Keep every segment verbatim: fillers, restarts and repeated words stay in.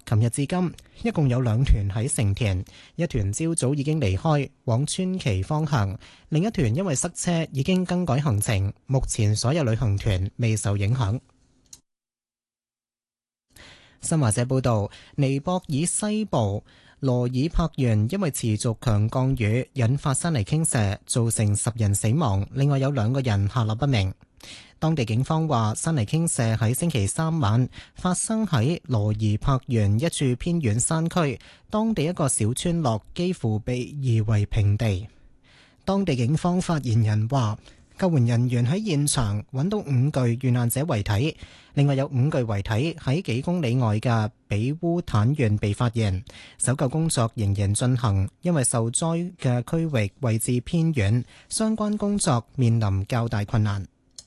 琴日至今一共有兩團喺成田，一團朝早已經離開往川崎方向，另一團因為塞車已經更改行程，目前所有旅行團未受影響。新華社報道，尼泊爾西部羅爾柏縣因為持續強降雨引發山泥傾瀉，造成十人死亡，另外有兩個人下落不明。當地警方話，山泥傾瀉喺星期三晚發生喺羅爾柏縣一處偏遠山區，當地一個小村落幾乎被夷為平地。當地警方發言人話，救援人員喺現場揾到五具遇難者遺體，另外有五具遺體喺幾公里外嘅比烏坦縣被發現。搜救工作仍然進行，因為受災嘅區域位置偏遠，相關工作面臨較大困難。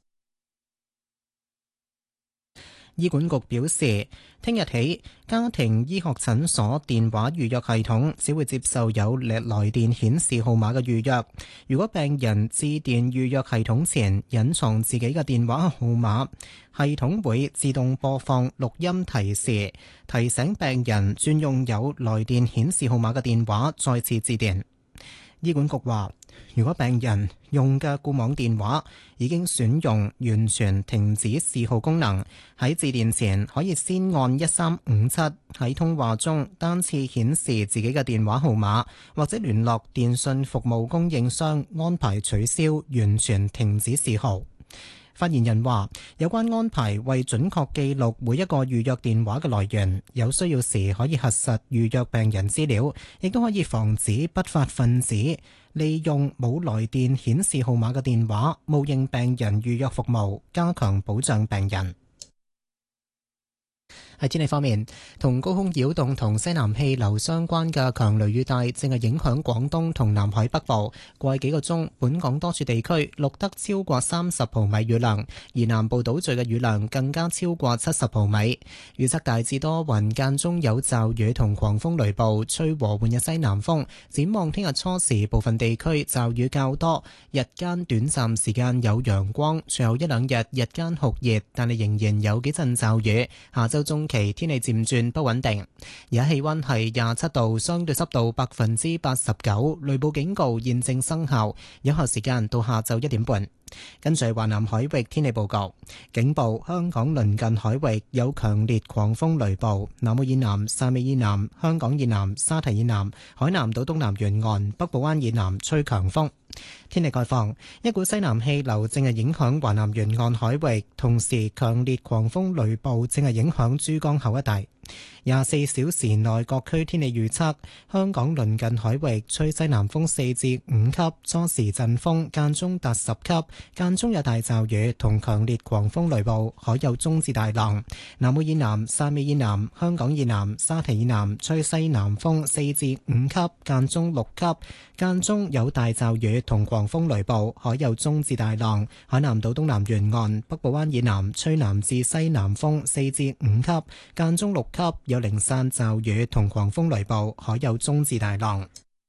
醫管局表示，聽日起，家庭醫學診所電話預約系統只會接受有來電顯示號碼嘅預約。如果病人致電預約系統前隱藏自己嘅電話號碼，系統會自動播放錄音提示，提醒病人轉用有來電顯示號碼嘅電話再次致電。醫管局話，如果病人用嘅固網電話已經選用完全停止示號功能，喺致電前可以先按一三五七喺通話中單次顯示自己嘅電話號碼，或者聯絡電信服務供應商安排取消完全停止示號。發言人話，有關安排為準確記錄每一個預約電話嘅來源，有需要時可以核實預約病人資料，亦都可以防止不法分子利用冇來電顯示號碼嘅電話冒認病人預約服務，加強保障病人。喺天氣方面，同高空擾動同西南氣流相關嘅強雷雨帶正係影響廣東同南海北部。過去幾個鐘，本港多處地區錄得超過三十毫米雨量，而南部島嶼嘅雨量更加超過七十毫米。預測大致多雲，間中有驟雨同狂風雷暴，吹和緩嘅西南風。展望聽日初時，部分地區驟雨較多，日間短暫時間有陽光，隨後一兩日日間酷熱，但係仍然有幾陣驟雨。下週中期天氣漸轉不穩定，而家氣溫係廿七度，相對濕度百分之八十九，雷暴警告現正生效，有效時間到下晝一點半。跟住華南海域天氣報告，警報：香港鄰近海域有強烈狂風雷暴，南澳以南、汕尾以南、香港以南、沙堤以南、海南島東南沿岸、北部灣以南吹強風。天氣概況：一股西南氣流正係影響華南沿岸海域，同時強烈狂風雷暴正係影響珠江口一帶。廿四小時內各區天氣預測：香港鄰近海域吹西南風四至五級，初時陣風間中達十級，間中有大驟雨同強烈狂風雷暴，海有中至大浪。南澳以南、汕尾以南、香港以南、沙堤以南吹西南風四至五級，間中六級，間中有大驟雨同狂風雷暴，海有中至大浪。海南島東南沿岸、北部灣以南吹南至西南風四至五級，間中六級，有零散驟雨同狂風雷暴，海有中至大浪。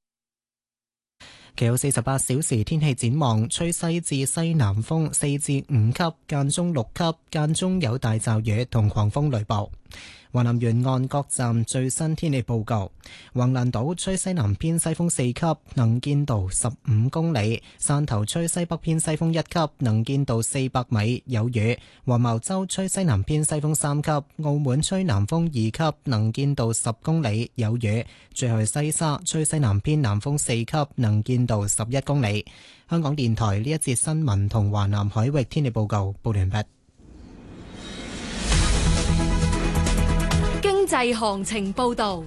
其後四十八小時天氣展望，吹西至西南風四至五級，間中六級，間中有大驟雨同狂風雷暴。華南沿岸各站最新天氣報告：橫瀾島吹西南偏西風四級，能見度十五公里；汕頭吹西北偏西風一級，能見度四百米，有雨；黃茅洲吹西南偏西風三級；澳門吹南風二級，能見度十公里，有雨；最後西沙吹西南偏南風四級，能見度十一公里。香港電台呢一節新聞同華南海域天氣報告報完畢。 經濟行情報道。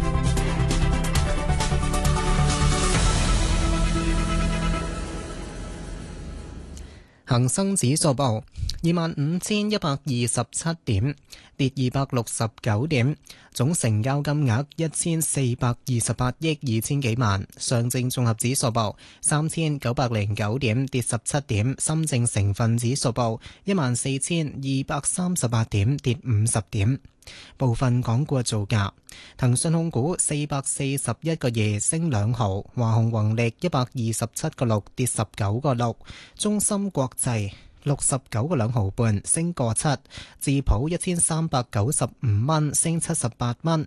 恒生指數報二萬五千一百二十七點，跌二百六十九點，總成交金額一千四百二十八億二千幾萬。上證綜合指數報三千九百零九點，跌十七點。深證成分指數報一萬四千二百三十八點，跌五十點。部分港股嘅造價：騰訊控股四百四十一個二升兩毫，華虹宏力一百二十七個六跌十九個六，中芯國際六十九個兩毫半升個七，智普一千三百九十五蚊升七十八蚊，